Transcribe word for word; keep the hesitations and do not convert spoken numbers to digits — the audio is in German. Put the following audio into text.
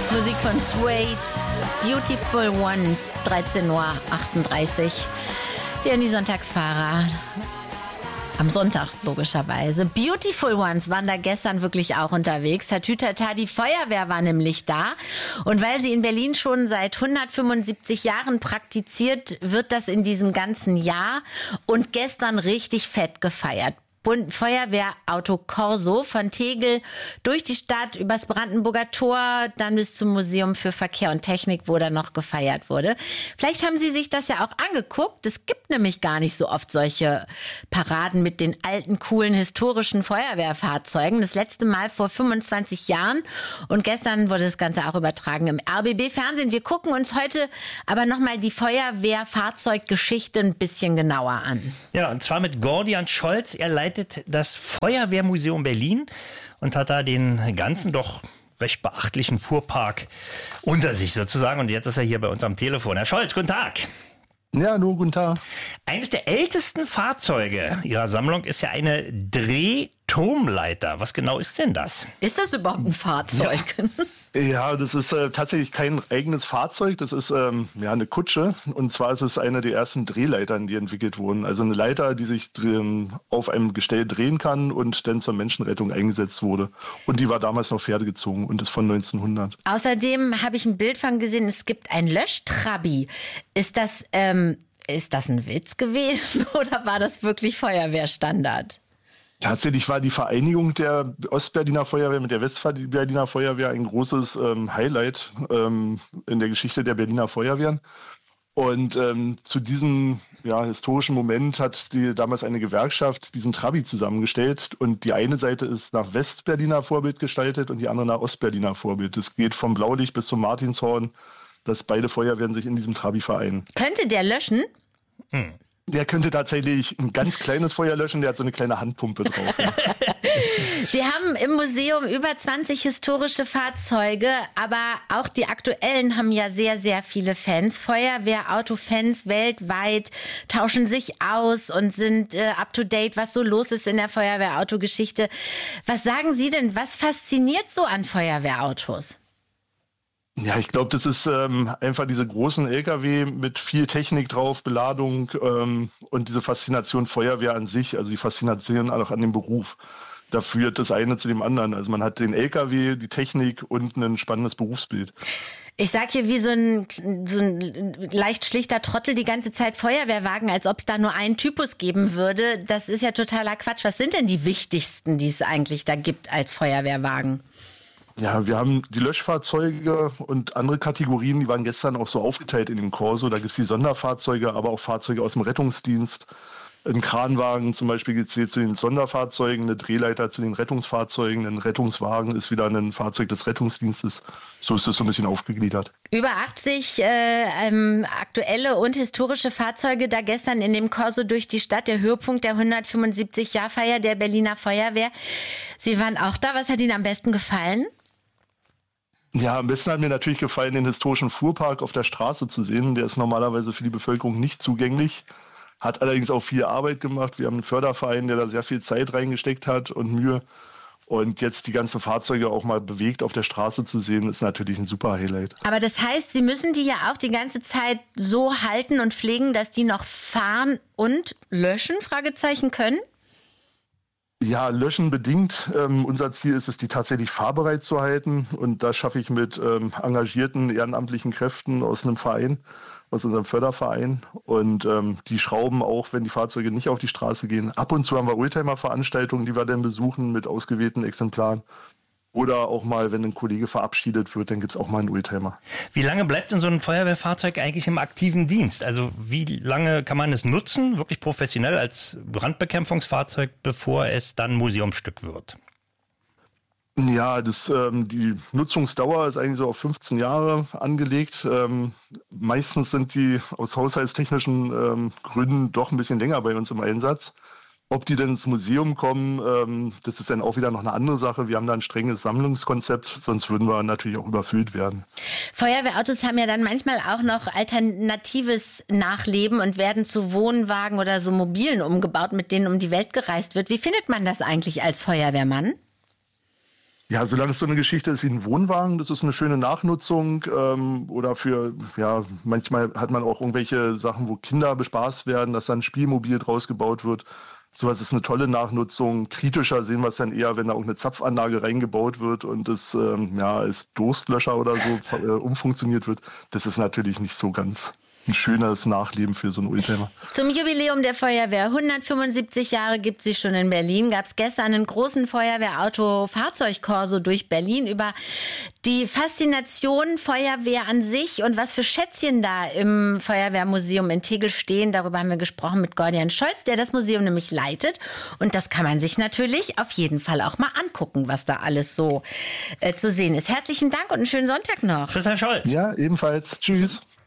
Musik von Suede, Beautiful Ones, dreizehn Uhr achtunddreißig. Sie hören die Sonntagsfahrer. Am Sonntag, logischerweise. Beautiful Ones waren da gestern wirklich auch unterwegs. Tatütata, die Feuerwehr war nämlich da. Und weil sie in Berlin schon seit hundertfünfundsiebzig Jahren praktiziert, wird das in diesem ganzen Jahr und gestern richtig fett gefeiert. Feuerwehrauto Corso von Tegel durch die Stadt, übers Brandenburger Tor, dann bis zum Museum für Verkehr und Technik, wo dann noch gefeiert wurde. Vielleicht haben Sie sich das ja auch angeguckt. Es gibt nämlich gar nicht so oft solche Paraden mit den alten, coolen, historischen Feuerwehrfahrzeugen. Das letzte Mal vor fünfundzwanzig Jahren. Und gestern wurde das Ganze auch übertragen im R B B-Fernsehen. Wir gucken uns heute aber nochmal die Feuerwehrfahrzeuggeschichte ein bisschen genauer an. Ja, und zwar mit Gordian Scholz. Er leitet das Feuerwehrmuseum Berlin und hat da den ganzen doch recht beachtlichen Fuhrpark unter sich sozusagen. Und jetzt ist er hier bei uns am Telefon. Herr Scholz, guten Tag. Ja, nur guten Tag. Eines der ältesten Fahrzeuge Ihrer Sammlung ist ja eine Drehturmleiter. Was genau ist denn das? Ist das überhaupt ein Fahrzeug? Ja, ja das ist äh, tatsächlich kein eigenes Fahrzeug. Das ist ähm, ja eine Kutsche. Und zwar ist es eine der ersten Drehleitern, die entwickelt wurden. Also eine Leiter, die sich ähm, auf einem Gestell drehen kann und dann zur Menschenrettung eingesetzt wurde. Und die war damals noch pferdegezogen und ist von neunzehnhundert. Außerdem habe ich ein Bild von gesehen, es gibt ein Löschtrabi. Ist das, ähm, ist das ein Witz gewesen oder war das wirklich Feuerwehrstandard? Tatsächlich war die Vereinigung der Ostberliner Feuerwehr mit der Westberliner Feuerwehr ein großes ähm, Highlight ähm, in der Geschichte der Berliner Feuerwehren. Und ähm, zu diesem ja, historischen Moment hat die damals eine Gewerkschaft diesen Trabi zusammengestellt. Und die eine Seite ist nach Westberliner Vorbild gestaltet und die andere nach Ostberliner Vorbild. Es geht vom Blaulicht bis zum Martinshorn, dass beide Feuerwehren sich in diesem Trabi vereinen. Könnte der löschen? Hm. Der könnte tatsächlich ein ganz kleines Feuer löschen, der hat so eine kleine Handpumpe drauf. Ja. Sie haben im Museum über zwanzig historische Fahrzeuge, aber auch die aktuellen haben ja sehr, sehr viele Fans. Feuerwehrautofans weltweit tauschen sich aus und sind äh, up to date, was so los ist in der Feuerwehrautogeschichte. Was sagen Sie denn, was fasziniert so an Feuerwehrautos? Ja, ich glaube, das ist ähm, einfach diese großen L K W mit viel Technik drauf, Beladung ähm, und diese Faszination Feuerwehr an sich, also die Faszination auch an dem Beruf. Da führt das eine zu dem anderen. Also man hat den L K W, die Technik und ein spannendes Berufsbild. Ich sag hier wie so ein, so ein leicht schlichter Trottel die ganze Zeit Feuerwehrwagen, als ob es da nur einen Typus geben würde. Das ist ja totaler Quatsch. Was sind denn die wichtigsten, die es eigentlich da gibt als Feuerwehrwagen? Ja, wir haben die Löschfahrzeuge und andere Kategorien, die waren gestern auch so aufgeteilt in dem Corso. Da gibt es die Sonderfahrzeuge, aber auch Fahrzeuge aus dem Rettungsdienst. Ein Kranwagen zum Beispiel gezählt zu den Sonderfahrzeugen, eine Drehleiter zu den Rettungsfahrzeugen, ein Rettungswagen ist wieder ein Fahrzeug des Rettungsdienstes. So ist das so ein bisschen aufgegliedert. Über achtzig äh, ähm, aktuelle und historische Fahrzeuge da gestern in dem Corso durch die Stadt. Der Höhepunkt der hundertfünfundsiebzig-Jahr-Feier der Berliner Feuerwehr. Sie waren auch da. Was hat Ihnen am besten gefallen? Ja, am besten hat mir natürlich gefallen, den historischen Fuhrpark auf der Straße zu sehen. Der ist normalerweise für die Bevölkerung nicht zugänglich, hat allerdings auch viel Arbeit gemacht. Wir haben einen Förderverein, der da sehr viel Zeit reingesteckt hat und Mühe. Und jetzt die ganzen Fahrzeuge auch mal bewegt auf der Straße zu sehen, ist natürlich ein super Highlight. Aber das heißt, Sie müssen die ja auch die ganze Zeit so halten und pflegen, dass die noch fahren und löschen, Fragezeichen, können? Ja, löschen bedingt. Ähm, unser Ziel ist es, die tatsächlich fahrbereit zu halten. Und das schaffe ich mit ähm, engagierten ehrenamtlichen Kräften aus einem Verein, aus unserem Förderverein. Und ähm, die schrauben auch, wenn die Fahrzeuge nicht auf die Straße gehen. Ab und zu haben wir Oldtimer-Veranstaltungen, die wir dann besuchen mit ausgewählten Exemplaren. Oder auch mal, wenn ein Kollege verabschiedet wird, dann gibt es auch mal einen Oldtimer. Wie lange bleibt denn so ein Feuerwehrfahrzeug eigentlich im aktiven Dienst? Also wie lange kann man es nutzen, wirklich professionell als Brandbekämpfungsfahrzeug, bevor es dann Museumsstück wird? Ja, das, ähm, die Nutzungsdauer ist eigentlich so auf fünfzehn Jahre angelegt. Ähm, meistens sind die aus haushaltstechnischen ähm, Gründen doch ein bisschen länger bei uns im Einsatz. Ob die denn ins Museum kommen, ähm, das ist dann auch wieder noch eine andere Sache. Wir haben da ein strenges Sammlungskonzept, sonst würden wir natürlich auch überfüllt werden. Feuerwehrautos haben ja dann manchmal auch noch alternatives Nachleben und werden zu Wohnwagen oder so Mobilen umgebaut, mit denen um die Welt gereist wird. Wie findet man das eigentlich als Feuerwehrmann? Ja, solange es so eine Geschichte ist wie ein Wohnwagen, das ist eine schöne Nachnutzung ähm, oder für, ja, manchmal hat man auch irgendwelche Sachen, wo Kinder bespaßt werden, dass dann ein Spielmobil draus gebaut wird. Sowas ist eine tolle Nachnutzung. Kritischer sehen wir es dann eher, wenn da irgendeine Zapfanlage reingebaut wird und das ähm, ja, als Durstlöscher oder so äh, umfunktioniert wird. Das ist natürlich nicht so ganz ein schönes Nachleben für so einen Oldtimer. Zum Jubiläum der Feuerwehr, hundertfünfundsiebzig Jahre gibt sie schon in Berlin, gab es gestern einen großen Feuerwehrauto-Fahrzeugkorso durch Berlin über die Faszination Feuerwehr an sich und was für Schätzchen da im Feuerwehrmuseum in Tegel stehen. Darüber haben wir gesprochen mit Gordian Scholz, der das Museum nämlich leitet. Und das kann man sich natürlich auf jeden Fall auch mal angucken, was da alles so äh, zu sehen ist. Herzlichen Dank und einen schönen Sonntag noch. Tschüss, Herr Scholz. Ja, ebenfalls. Tschüss.